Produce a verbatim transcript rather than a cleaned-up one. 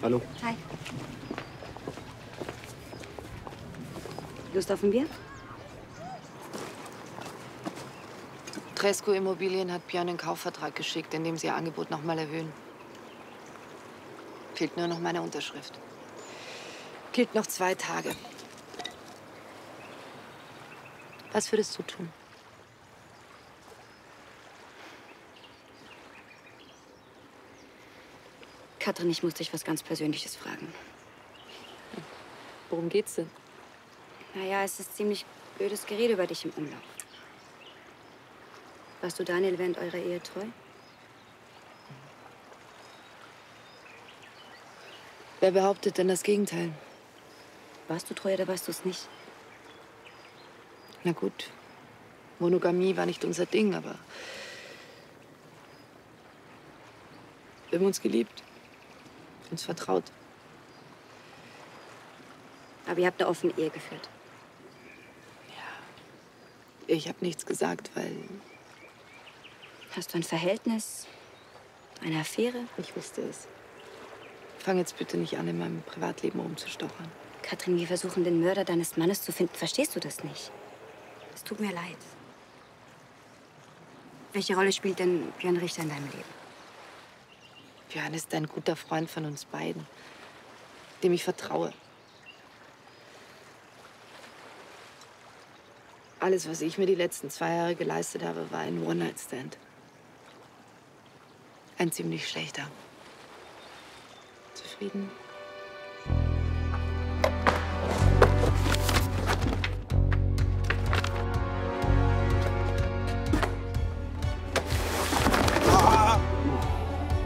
Hallo. Hi. Lust auf ein Bier? Tresco Immobilien hat Björn einen Kaufvertrag geschickt, in dem sie ihr Angebot noch mal erhöhen. Fehlt nur noch meine Unterschrift. Gilt noch zwei Tage. Was würdest du tun? Katrin, ich muss dich was ganz Persönliches fragen. Worum geht's denn? Naja, es ist ziemlich blödes Gerede über dich im Umlauf. Warst du Daniel während eurer Ehe treu? Wer behauptet denn das Gegenteil? Warst du treu oder warst du es nicht? Na gut, Monogamie war nicht unser Ding, aber wir haben uns geliebt, uns vertraut. Aber ihr habt eine offene Ehe geführt. Ich habe nichts gesagt, weil Hast du ein Verhältnis? Eine Affäre? ich wusste es. Fang jetzt bitte nicht an, in meinem Privatleben rumzustochern. Katrin, wir versuchen, den Mörder deines Mannes zu finden. Verstehst du das nicht? Es tut mir leid. Welche Rolle spielt denn Björn Richter in deinem Leben? Björn ist ein guter Freund von uns beiden, dem ich vertraue. Alles, was ich mir die letzten zwei Jahre geleistet habe, war ein One-Night-Stand. Ein ziemlich schlechter. Zufrieden?